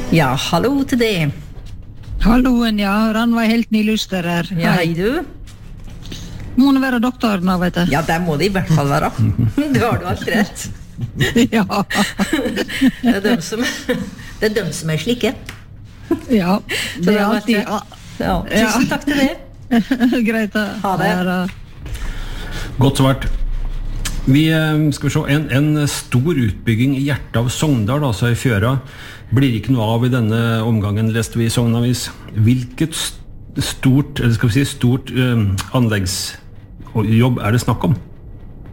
Ja, hallo til det. Halloen, ja. Ranveig Heltny Luster her. Ja, hei du. Må det være doktoren da, vet jeg. Ja, det må det i hvert fall være. Du har alt rett. Ja. Det er dem som er slike. Ja, det er alltid... Ja, tusen takk til det. Greit da. Ha det. Godt svart. Vi skal se, en stor utbygging i hjertet av Sogndal, altså i Fjøra, blir ikke noe av i denne omgangen, leste vi i Sognavis. Hvilket stort anleggsjobb er det snakk om?